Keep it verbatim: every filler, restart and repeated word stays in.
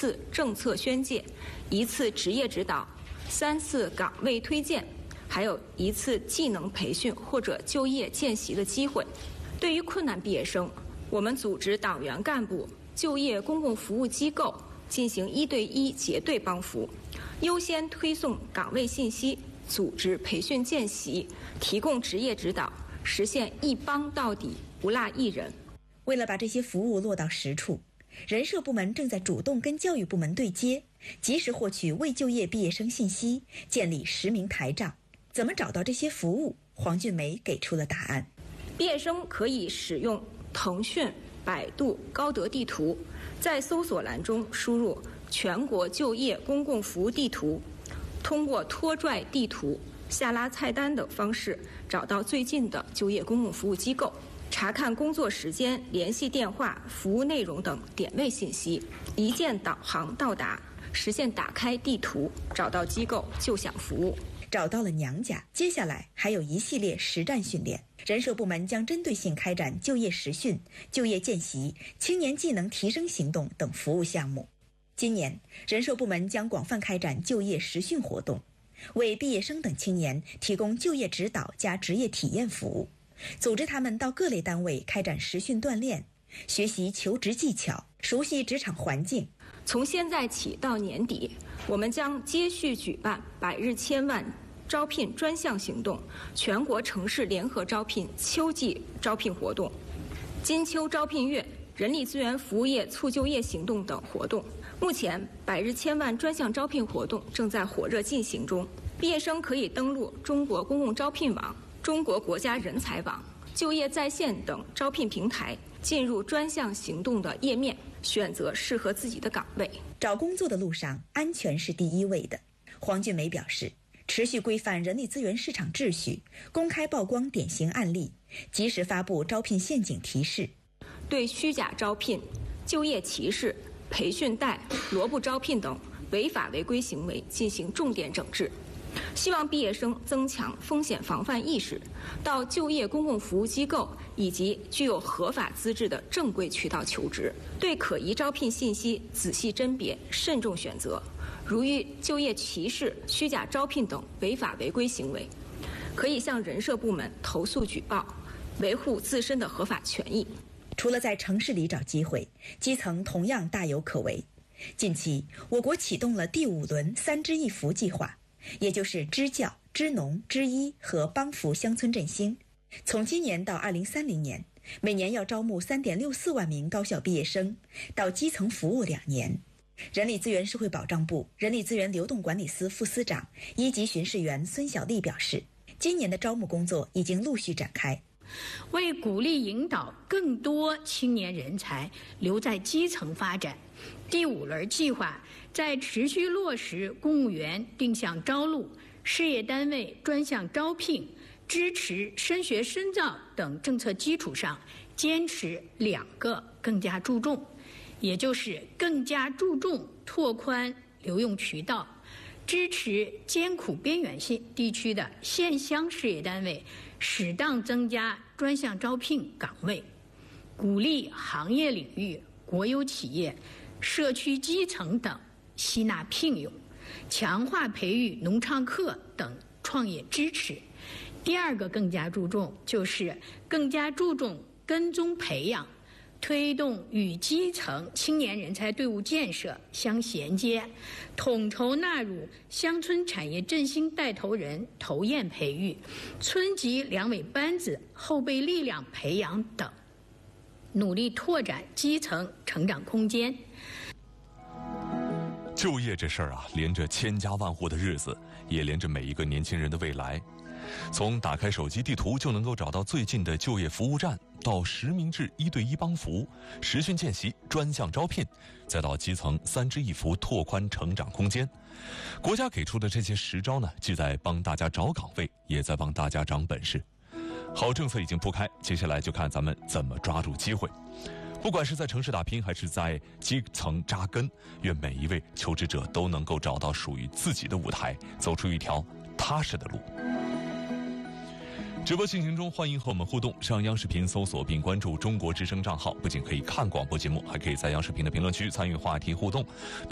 次政策宣介、一次职业指导、三次岗位推荐，还有一次技能培训或者就业见习的机会。对于困难毕业生，我们组织党员干部、就业公共服务机构进行一对一结对帮扶，优先推送岗位信息，组织培训见习，提供职业指导，实现一帮到底，不落一人。 为了把这些服务落到实处，人社部门正在主动跟教育部门对接，及时获取未就业毕业生信息，建立实名台账。怎么找到这些服务？黄俊梅给出了答案。 毕业生可以使用腾讯、百度、高德地图，在搜索栏中输入全国就业公共服务地图，通过拖拽地图、下拉菜单等方式找到最近的就业公共服务机构，查看工作时间、联系电话、服务内容等点位信息，一键导航到达，实现打开地图，找到机构就享服务。 找到了娘家，接下来还有一系列实战训练。人社部门将针对性开展就业实训、就业见习、青年技能提升行动等服务项目。今年，人社部门将广泛开展就业实训活动，为毕业生等青年提供就业指导加职业体验服务，组织他们到各类单位开展实训锻炼，学习求职技巧，熟悉职场环境。 从现在起到年底，我们将接续举办百日千万招聘专项行动、全国城市联合招聘秋季招聘活动、金秋招聘月、人力资源服务业促就业行动等活动。目前，百日千万专项招聘活动正在火热进行中。毕业生可以登录中国公共招聘网、中国国家人才网、就业在线等招聘平台，进入专项行动的页面，选择适合自己的岗位。 找工作的路上，安全是第一位的。黄俊梅表示，持续规范人力资源市场秩序，公开曝光典型案例，及时发布招聘陷阱提示， 对虚假招聘、就业歧视、培训贷、萝卜招聘等违法违规行为进行重点整治。希望毕业生增强风险防范意识，到就业公共服务机构以及具有合法资质的正规渠道求职，对可疑招聘信息仔细甄别，慎重选择。如遇就业歧视、虚假招聘等违法违规行为，可以向人社部门投诉举报，维护自身的合法权益。 除了在城市里找机会，基层同样大有可为。近期，我国启动了第五轮三支一扶计划，也就是支教、支农、支医和帮扶乡村振兴。从今年到二零三零年，每年要招募三点六四万名高校毕业生，到基层服务两年。人力资源社会保障部人力资源流动管理司副司长、一级巡视员孙小丽表示，今年的招募工作已经陆续展开。 为鼓励引导更多青年人才留在基层发展，第五轮计划在持续落实公务员定向招录、事业单位专项招聘、支持升学深造等政策基础上，坚持两个更加注重，也就是更加注重拓宽留用渠道，支持艰苦边远性地区的县乡事业单位适当增加专项招聘岗位，鼓励行业领域、国有企业、社区基层等吸纳聘用，强化培育农创客等创业支持。第二个更加注重就是更加注重跟踪培养，推动与基层青年人才队伍建设相衔接，统筹纳入乡村产业振兴带头人投研培育、村级两委班子后备力量培养等，努力拓展基层成长空间。 就业这事儿啊，连着千家万户的日子，也连着每一个年轻人的未来。从打开手机地图就能够找到最近的就业服务站，到实名制一对一帮扶、实训见习、专项招聘，再到基层三支一扶拓宽成长空间，国家给出的这些实招呢，既在帮大家找岗位，也在帮大家长本事。好政策已经铺开，接下来就看咱们怎么抓住机会。不管是在城市打拼，还是在基层扎根，愿每一位求职者都能够找到属于自己的舞台，走出一条踏实的路。直播进行中，欢迎和我们互动。上央视频搜索并关注中国之声账号，不仅可以看广播节目，还可以在央视频的评论区参与话题互动。